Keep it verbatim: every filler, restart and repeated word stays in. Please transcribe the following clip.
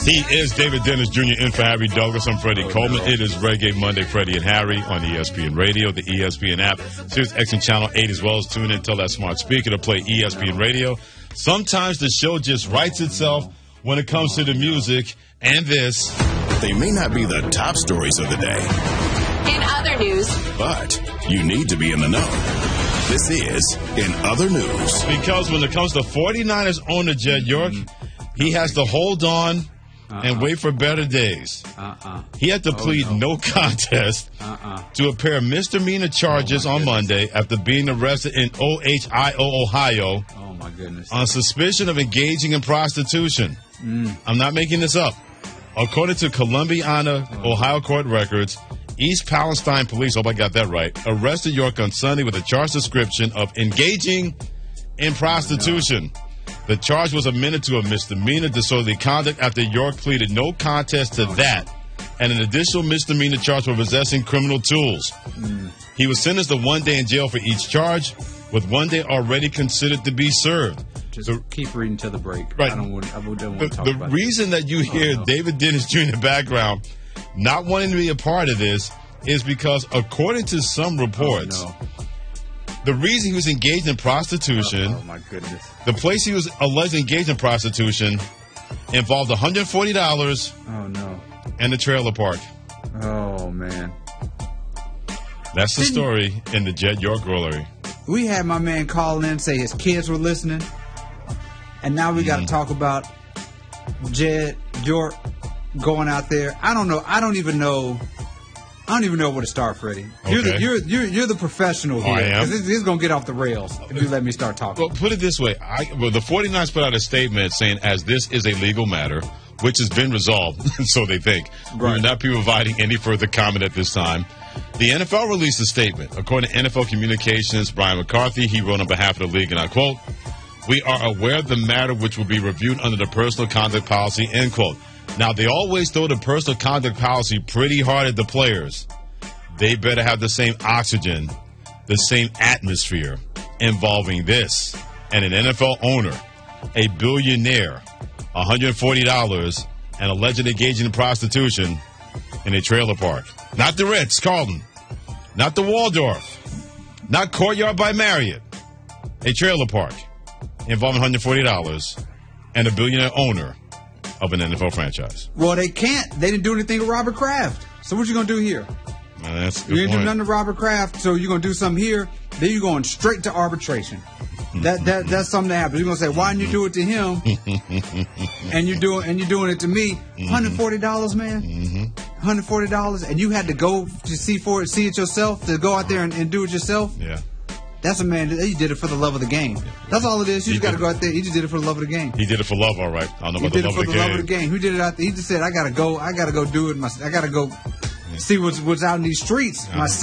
He is David Dennis Junior in for Harry Douglas. I'm Freddie Coleman. It is Reggae Monday, Freddie and Harry on E S P N Radio, the E S P N app, Sirius X M Channel eight as well as tune in, tell that smart speaker to play E S P N Radio. Sometimes the show just writes itself when it comes to the music and this. They may not be the top stories of the day. In other news. But you need to be in the know. This is In Other News. Because when it comes to 49ers owner Jed York, he has to hold on uh-uh. and wait for better days. Uh-uh. He had to oh, plead no, no contest uh-uh. to a pair of misdemeanor charges oh, on goodness. Monday after being arrested in Ohio, Ohio oh, my goodness. on suspicion of engaging in prostitution. Mm. I'm not making this up. According to Columbiana, oh. Ohio court records, East Palestine police, hope I got that right, arrested York on Sunday with a charge description of engaging in prostitution. Oh, no. The charge was amended to a misdemeanor disorderly conduct after York pleaded no contest to that and an additional misdemeanor charge for possessing criminal tools. Mm. He was sentenced to one day in jail for each charge, with one day already considered to be served. Just the, keep reading to the break. Right. I don't want, I don't want the, to talk the about reason that. that you hear oh, no. David Dennis Junior in the background not wanting to be a part of this is because, according to some reports, oh, no. the reason he was engaged in prostitution, oh, oh my goodness, the place he was allegedly engaged in prostitution involved one hundred forty dollars oh, no. and the trailer park. Oh, man. That's the Didn't, story in the Jed York Rollery. We had my man call in, say his kids were listening, and now we mm. got to talk about Jed York going out there. I don't know. I don't even know. I don't even know where to start, Freddie. You're, okay. the, you're, you're, you're the professional here. I am. This, this is going to get off the rails if you let me start talking. Well, put it this way. I, well, the 49ers put out a statement saying, as this is a legal matter, which has been resolved, so they think, right. we will not be providing any further comment at this time. The N F L released a statement. According to N F L Communications, Brian McCarthy, he wrote on behalf of the league, and I quote, "We are aware of the matter which will be reviewed under the personal conduct policy," end quote. Now, they always throw the personal conduct policy pretty hard at the players. They better have the same oxygen, the same atmosphere involving this. And an N F L owner, a billionaire, one hundred forty dollars, and alleged engaging in prostitution in a trailer park. Not the Ritz, Carlton. Not the Waldorf. Not Courtyard by Marriott. A trailer park involving one hundred forty dollars and a billionaire owner of an N F L franchise. Well, they can't. They didn't do anything to Robert Kraft. So what you going to do here? Well, that's a good you didn't point. do nothing to Robert Kraft, so you're going to do something here. Then you're going straight to arbitration. That that That's something that happens. You're going to say, why didn't you do it to him? and, you're doing, and you're doing it to me. one hundred forty dollars, man? Mm-hmm. one hundred forty dollars? And you had to go to see for it, see it yourself, to go out there and, and do it yourself? Yeah. That's a man. He did it for the love of the game. That's all it is. You he just got to go out there. He just did it for the love of the game. He did it for love, all right. I don't know he about the love of the game. He did it for the love of the game. Who did it out there? He just said, "I got to go. I got to go do it. My, I got to go see what's what's out in these streets." Uh-huh.